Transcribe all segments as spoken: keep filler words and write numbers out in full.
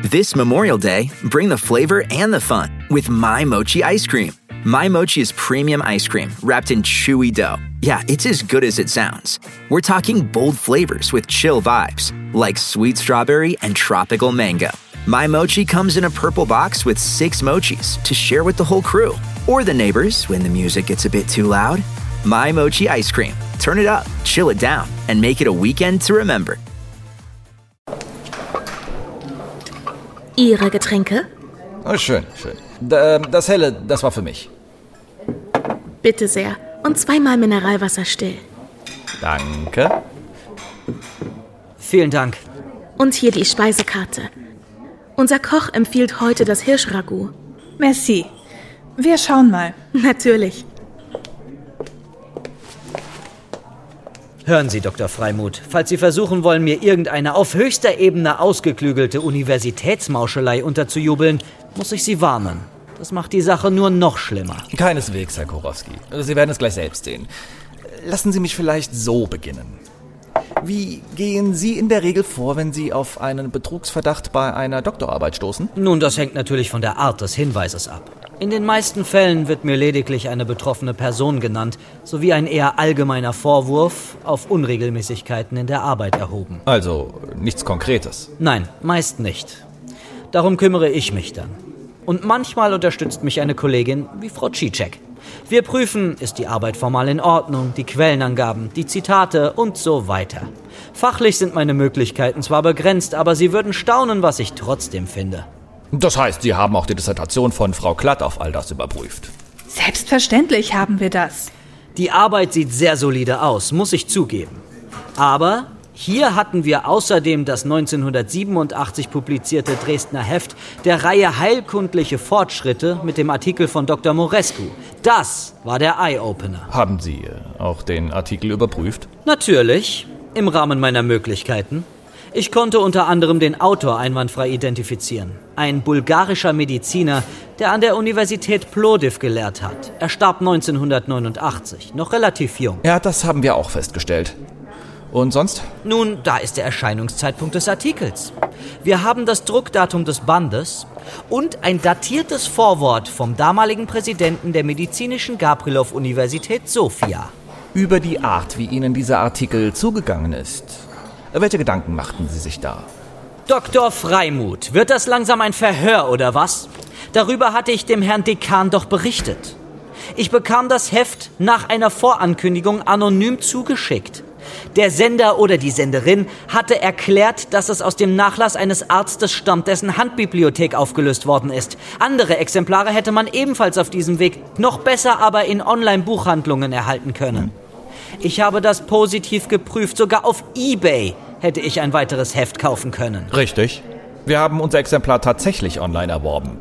This Memorial Day, bring the flavor and the fun with My Mochi ice cream. My Mochi is premium ice cream wrapped in chewy dough. Yeah, it's as good as it sounds. We're talking bold flavors with chill vibes, like sweet strawberry and tropical mango. My Mochi comes in a purple box with six mochis to share with the whole crew, or the neighbors when the music gets a bit too loud. My Mochi ice cream. Turn it up, chill it down, and make it a weekend to remember. Ihre Getränke? Oh, schön, schön. D- das Helle, das war für mich. Bitte sehr. Und zweimal Mineralwasser still. Danke. Vielen Dank. Und hier die Speisekarte. Unser Koch empfiehlt heute das Hirschragout. Merci. Wir schauen mal. Natürlich. Hören Sie, Doktor Freimuth, falls Sie versuchen wollen, mir irgendeine auf höchster Ebene ausgeklügelte Universitätsmauschelei unterzujubeln, muss ich Sie warnen. Das macht die Sache nur noch schlimmer. Keineswegs, Herr Kurowski. Sie werden es gleich selbst sehen. Lassen Sie mich vielleicht so beginnen. Wie gehen Sie in der Regel vor, wenn Sie auf einen Betrugsverdacht bei einer Doktorarbeit stoßen? Nun, das hängt natürlich von der Art des Hinweises ab. In den meisten Fällen wird mir lediglich eine betroffene Person genannt, sowie ein eher allgemeiner Vorwurf auf Unregelmäßigkeiten in der Arbeit erhoben. Also nichts Konkretes? Nein, meist nicht. Darum kümmere ich mich dann. Und manchmal unterstützt mich eine Kollegin wie Frau Cicek. Wir prüfen, ist die Arbeit formal in Ordnung, die Quellenangaben, die Zitate und so weiter. Fachlich sind meine Möglichkeiten zwar begrenzt, aber Sie würden staunen, was ich trotzdem finde. Das heißt, Sie haben auch die Dissertation von Frau Klatt auf all das überprüft? Selbstverständlich haben wir das. Die Arbeit sieht sehr solide aus, muss ich zugeben. Aber hier hatten wir außerdem das neunzehnhundertsiebenundachtzig publizierte Dresdner Heft der Reihe Heilkundliche Fortschritte mit dem Artikel von Doktor Morescu. Das war der Eye-Opener. Haben Sie äh, auch den Artikel überprüft? Natürlich, im Rahmen meiner Möglichkeiten. Ich konnte unter anderem den Autor einwandfrei identifizieren. Ein bulgarischer Mediziner, der an der Universität Plowdiw gelehrt hat. Er starb neunzehnhundertneunundachtzig, noch relativ jung. Ja, das haben wir auch festgestellt. Und sonst? Nun, da ist der Erscheinungszeitpunkt des Artikels. Wir haben das Druckdatum des Bandes und ein datiertes Vorwort vom damaligen Präsidenten der Medizinischen Gabrilow-Universität Sofia. Über die Art, wie Ihnen dieser Artikel zugegangen ist. Welche Gedanken machten Sie sich da? Doktor Freimuth, wird das langsam ein Verhör oder was? Darüber hatte ich dem Herrn Dekan doch berichtet. Ich bekam das Heft nach einer Vorankündigung anonym zugeschickt. Der Sender oder die Senderin hatte erklärt, dass es aus dem Nachlass eines Arztes stammt, dessen Handbibliothek aufgelöst worden ist. Andere Exemplare hätte man ebenfalls auf diesem Weg, noch besser aber in Online-Buchhandlungen erhalten können. Ich habe das positiv geprüft, sogar auf eBay hätte ich ein weiteres Heft kaufen können. Richtig. Wir haben unser Exemplar tatsächlich online erworben.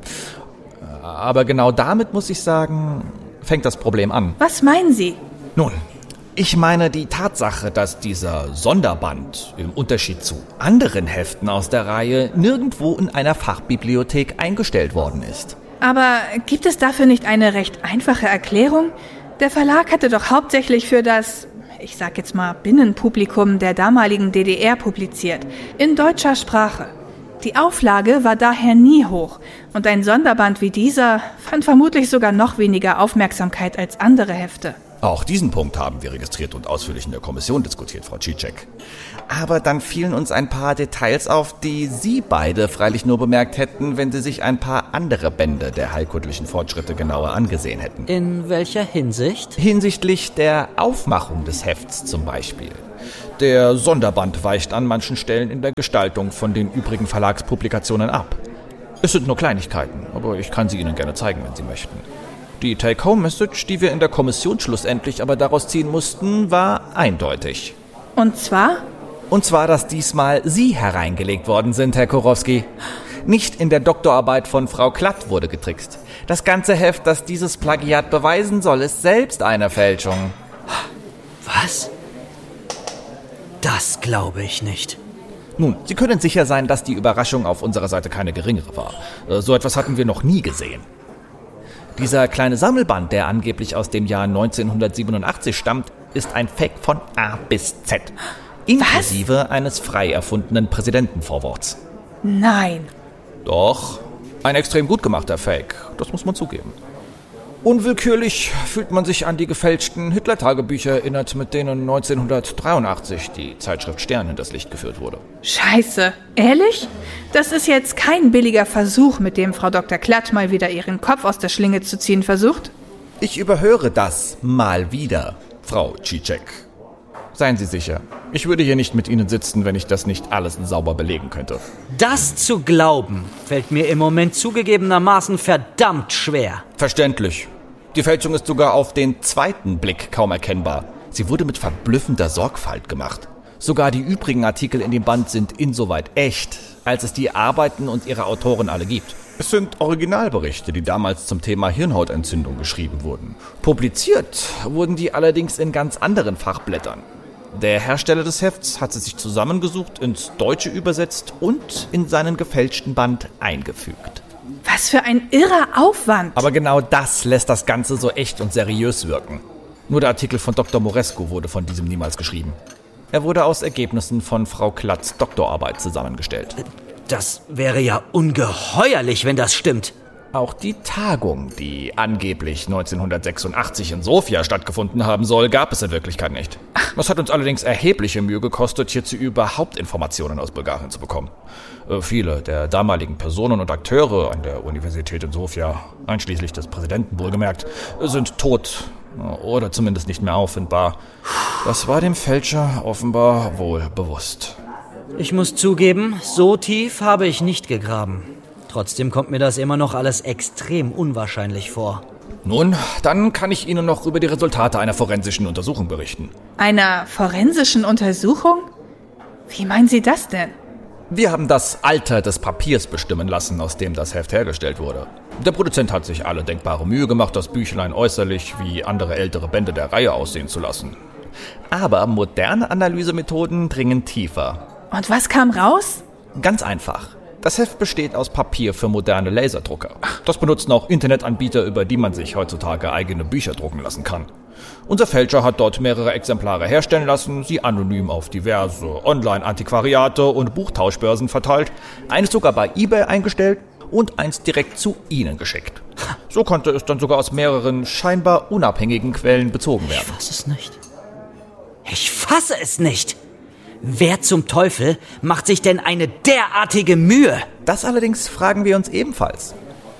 Aber genau damit, muss ich sagen, fängt das Problem an. Was meinen Sie? Nun, ich meine die Tatsache, dass dieser Sonderband im Unterschied zu anderen Heften aus der Reihe nirgendwo in einer Fachbibliothek eingestellt worden ist. Aber gibt es dafür nicht eine recht einfache Erklärung? Der Verlag hatte doch hauptsächlich für das, ich sag jetzt mal, Binnenpublikum der damaligen D D R publiziert, in deutscher Sprache. Die Auflage war daher nie hoch und ein Sonderband wie dieser fand vermutlich sogar noch weniger Aufmerksamkeit als andere Hefte. Auch diesen Punkt haben wir registriert und ausführlich in der Kommission diskutiert, Frau Cicek. Aber dann fielen uns ein paar Details auf, die Sie beide freilich nur bemerkt hätten, wenn Sie sich ein paar andere Bände der heilkundlichen Fortschritte genauer angesehen hätten. In welcher Hinsicht? Hinsichtlich der Aufmachung des Hefts zum Beispiel. Der Sonderband weicht an manchen Stellen in der Gestaltung von den übrigen Verlagspublikationen ab. Es sind nur Kleinigkeiten, aber ich kann sie Ihnen gerne zeigen, wenn Sie möchten. Die Take-Home-Message, die wir in der Kommission schlussendlich aber daraus ziehen mussten, war eindeutig. Und zwar? Und zwar, dass diesmal Sie hereingelegt worden sind, Herr Kurowski. Nicht in der Doktorarbeit von Frau Klatt wurde getrickst. Das ganze Heft, das dieses Plagiat beweisen soll, ist selbst eine Fälschung. Was? Das glaube ich nicht. Nun, Sie können sicher sein, dass die Überraschung auf unserer Seite keine geringere war. So etwas hatten wir noch nie gesehen. Dieser kleine Sammelband, der angeblich aus dem Jahr neunzehnhundertsiebenundachtzig stammt, ist ein Fake von A bis Z. Inklusive Was? eines frei erfundenen Präsidentenvorworts. Nein. Doch, ein extrem gut gemachter Fake, das muss man zugeben. Unwillkürlich fühlt man sich an die gefälschten Hitler-Tagebücher erinnert, mit denen neunzehnhundertdreiundachtzig die Zeitschrift Stern in das Licht geführt wurde. Scheiße, ehrlich? Das ist jetzt kein billiger Versuch, mit dem Frau Doktor Klatt mal wieder ihren Kopf aus der Schlinge zu ziehen versucht? Ich überhöre das mal wieder, Frau Cicek. Seien Sie sicher, ich würde hier nicht mit Ihnen sitzen, wenn ich das nicht alles sauber belegen könnte. Das zu glauben, fällt mir im Moment zugegebenermaßen verdammt schwer. Verständlich. Die Fälschung ist sogar auf den zweiten Blick kaum erkennbar. Sie wurde mit verblüffender Sorgfalt gemacht. Sogar die übrigen Artikel in dem Band sind insoweit echt, als es die Arbeiten und ihre Autoren alle gibt. Es sind Originalberichte, die damals zum Thema Hirnhautentzündung geschrieben wurden. Publiziert wurden die allerdings in ganz anderen Fachblättern. Der Hersteller des Hefts hat sie sich zusammengesucht, ins Deutsche übersetzt und in seinen gefälschten Band eingefügt. Was für ein irrer Aufwand! Aber genau das lässt das Ganze so echt und seriös wirken. Nur der Artikel von Doktor Moresco wurde von diesem niemals geschrieben. Er wurde aus Ergebnissen von Frau Klatts Doktorarbeit zusammengestellt. Das wäre ja ungeheuerlich, wenn das stimmt. Auch die Tagung, die angeblich neunzehnhundertsechsundachtzig in Sofia stattgefunden haben soll, gab es in Wirklichkeit nicht. Das hat uns allerdings erhebliche Mühe gekostet, hierzu überhaupt Informationen aus Bulgarien zu bekommen. Äh, viele der damaligen Personen und Akteure an der Universität in Sofia, einschließlich des Präsidenten wohlgemerkt, sind tot oder zumindest nicht mehr auffindbar. Das war dem Fälscher offenbar wohl bewusst. Ich muss zugeben, so tief habe ich nicht gegraben. Trotzdem kommt mir das immer noch alles extrem unwahrscheinlich vor. Nun, dann kann ich Ihnen noch über die Resultate einer forensischen Untersuchung berichten. Einer forensischen Untersuchung? Wie meinen Sie das denn? Wir haben das Alter des Papiers bestimmen lassen, aus dem das Heft hergestellt wurde. Der Produzent hat sich alle denkbare Mühe gemacht, das Büchlein äußerlich wie andere ältere Bände der Reihe aussehen zu lassen. Aber moderne Analysemethoden dringen tiefer. Und was kam raus? Ganz einfach. Das Heft besteht aus Papier für moderne Laserdrucker. Das benutzen auch Internetanbieter, über die man sich heutzutage eigene Bücher drucken lassen kann. Unser Fälscher hat dort mehrere Exemplare herstellen lassen, sie anonym auf diverse Online-Antiquariate und Buchtauschbörsen verteilt, eines sogar bei eBay eingestellt und eins direkt zu Ihnen geschickt. So konnte es dann sogar aus mehreren scheinbar unabhängigen Quellen bezogen werden. Ich fasse es nicht. Ich fasse es nicht! Wer zum Teufel macht sich denn eine derartige Mühe? Das allerdings fragen wir uns ebenfalls.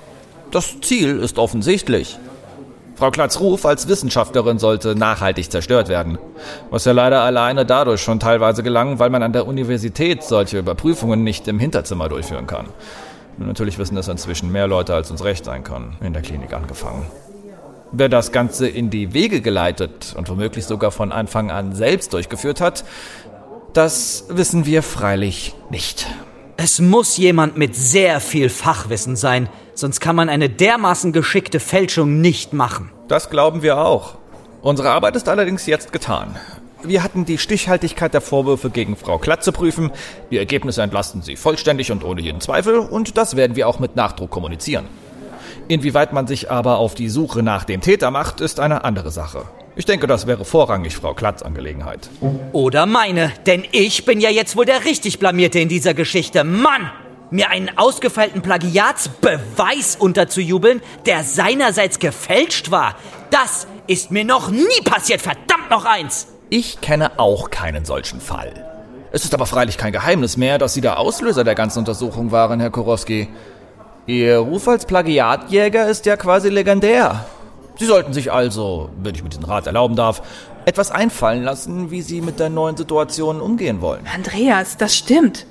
Das Ziel ist offensichtlich. Frau Klatts Ruf als Wissenschaftlerin sollte nachhaltig zerstört werden. Was ja leider alleine dadurch schon teilweise gelang, weil man an der Universität solche Überprüfungen nicht im Hinterzimmer durchführen kann. Natürlich wissen es inzwischen mehr Leute, als uns recht sein kann, in der Klinik angefangen. Wer das Ganze in die Wege geleitet und womöglich sogar von Anfang an selbst durchgeführt hat, das wissen wir freilich nicht. Es muss jemand mit sehr viel Fachwissen sein, sonst kann man eine dermaßen geschickte Fälschung nicht machen. Das glauben wir auch. Unsere Arbeit ist allerdings jetzt getan. Wir hatten die Stichhaltigkeit der Vorwürfe gegen Frau Klatt zu prüfen. Die Ergebnisse entlasten sie vollständig und ohne jeden Zweifel und das werden wir auch mit Nachdruck kommunizieren. Inwieweit man sich aber auf die Suche nach dem Täter macht, ist eine andere Sache. Ich denke, das wäre vorrangig Frau Klatts Angelegenheit. Oder meine, denn ich bin ja jetzt wohl der richtig Blamierte in dieser Geschichte. Mann! Mir einen ausgefeilten Plagiatsbeweis unterzujubeln, der seinerseits gefälscht war, das ist mir noch nie passiert, verdammt noch eins! Ich kenne auch keinen solchen Fall. Es ist aber freilich kein Geheimnis mehr, dass Sie der Auslöser der ganzen Untersuchung waren, Herr Kurowski. Ihr Ruf als Plagiatjäger ist ja quasi legendär. Sie sollten sich also, wenn ich mir diesen Rat erlauben darf, etwas einfallen lassen, wie Sie mit der neuen Situation umgehen wollen. Andreas, das stimmt.